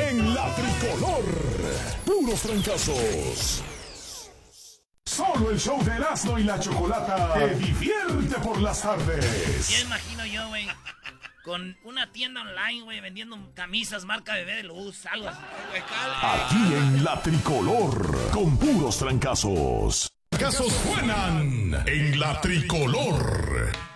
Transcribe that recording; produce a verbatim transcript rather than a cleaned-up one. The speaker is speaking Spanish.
en la tricolor. Puros fracasos. Solo el show de Erasmo y la Chocolata te divierte por las tardes. Ya imagino yo, güey, con una tienda online, güey, vendiendo camisas marca Bebé de Luz, algo así. Aquí en la tricolor, con puros fracasos. Casos suenan en la tricolor.